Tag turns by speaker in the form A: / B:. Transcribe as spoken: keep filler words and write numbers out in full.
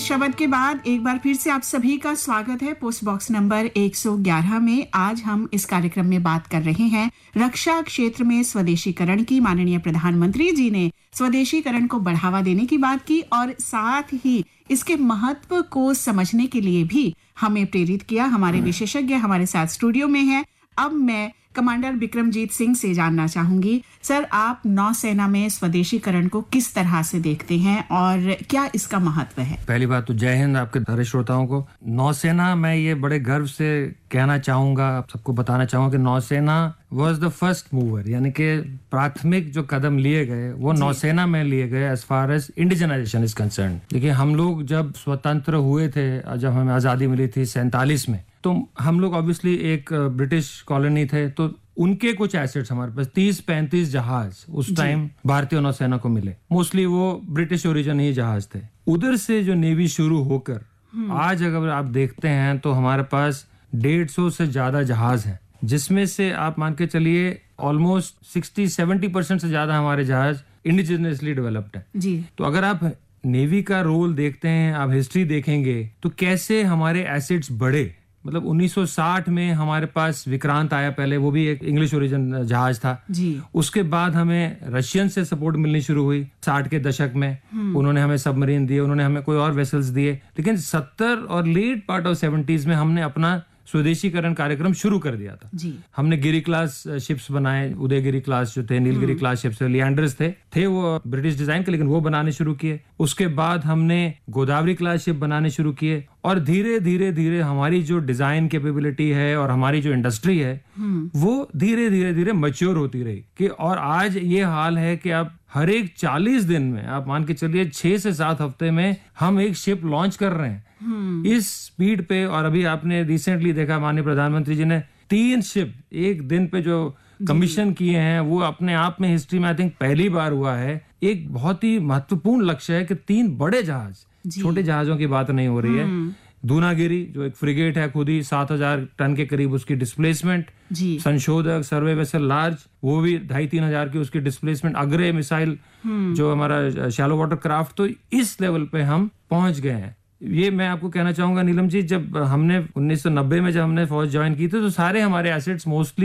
A: इस शब्द के बाद एक बार फिर से आप सभी का स्वागत है पोस्ट बॉक्स नंबर एक सौ ग्यारह में। आज हम इस कार्यक्रम में बात कर रहे हैं रक्षा क्षेत्र में स्वदेशीकरण की। माननीय प्रधानमंत्री जी ने स्वदेशीकरण को बढ़ावा देने की बात की और साथ ही इसके महत्व को समझने के लिए भी हमें प्रेरित किया। हमारे विशेषज्ञ हमारे साथ स्टूडियो में हैं। अब मैं कमांडर बिक्रमजीत सिंह से जानना चाहूंगी, सर आप नौसेना में स्वदेशीकरण को किस तरह से देखते हैं और क्या इसका महत्व है?
B: पहली बात तो जय हिंद आपके सारे श्रोताओं को। नौसेना, मैं ये बड़े गर्व से कहना चाहूंगा, आप सबको बताना चाहूंगा कि नौसेना वाज द फर्स्ट मूवर, यानी कि प्राथमिक जो कदम लिए गए वो नौसेना में लिए गए as far as indigenisation is concern. देखिए, हम लोग जब स्वतंत्र हुए थे, जब हमें आजादी मिली थी सैंतालीस में, तो हम लोग ऑब्वियसली एक ब्रिटिश कॉलोनी थे, तो उनके कुछ एसेट्स हमारे पास तीस पैंतीस जहाज उस टाइम भारतीय नौसेना को मिले। मोस्टली वो ब्रिटिश ओरिजिन ही जहाज थे। उधर से जो नेवी शुरू होकर आज अगर आप देखते हैं तो हमारे पास डेढ़ सौ से ज्यादा जहाज हैं, जिसमें से आप मान के चलिए ऑलमोस्ट सिक्सटी सेवेंटी परसेंट से ज्यादा हमारे जहाज इंडिजिनियसली डेवलप्ड है जी। तो अगर आप नेवी का रोल देखते हैं, आप हिस्ट्री देखेंगे तो कैसे हमारे एसेट्स बढ़े। मतलब उन्नीस सौ साठ में हमारे पास विक्रांत आया, पहले वो भी एक इंग्लिश ओरिजिन जहाज था जी। उसके बाद हमें रशियन से सपोर्ट मिलनी शुरू हुई साठ के दशक में। उन्होंने हमें सबमरीन दिए, उन्होंने हमें कोई और वेसल्स दिए। लेकिन सत्तर और लेट पार्ट ऑफ सेवेंटीज में हमने अपना स्वदेशीकरण कार्यक्रम शुरू कर दिया था जी। हमने गिरी क्लास शिप्स बनाए, उदयगिरी क्लास जो थे, नीलगिरी क्लास शिप्स, लिएंडर्स थे थे वो ब्रिटिश डिजाइन के, लेकिन वो बनाने शुरू किए। उसके बाद हमने गोदावरी क्लास शिप बनाने शुरू किए और धीरे धीरे धीरे हमारी जो डिजाइन कैपेबिलिटी है और हमारी जो इंडस्ट्री है वो धीरे धीरे धीरे मैच्योर होती रही कि और आज ये हाल है कि अब हर एक चालीस दिन में आप मान के चलिए छह से सात हफ्ते में हम एक शिप लॉन्च कर रहे हैं इस स्पीड पे। और अभी आपने रिसेंटली देखा माननीय प्रधानमंत्री जी ने तीन शिप एक दिन पे जो कमीशन किए हैं, वो अपने आप में हिस्ट्री में आई थिंक पहली बार हुआ है। एक बहुत ही महत्वपूर्ण लक्ष्य है कि तीन बड़े जहाज, छोटे जहाजों की बात नहीं हो रही है। दूनागिरी जो एक फ्रिगेट है, खुद ही सात हजार टन के करीब उसकी डिस्प्लेसमेंट, संशोधक सर्वे वेसल लार्ज वो भी ढाई तीन हजार की उसकी डिस्प्लेसमेंट, अग्रे मिसाइल जो हमारा शैलो वाटर क्राफ्ट, तो इस लेवल पे हम पहुंच गए हैं। ये मैं आपको कहना चाहूंगा नीलम जी, जब हमने उन्नीस सौ नब्बे में जब हमने फौज ज्वाइन की थी तो सारे हमारे एसेट्स मोस्टली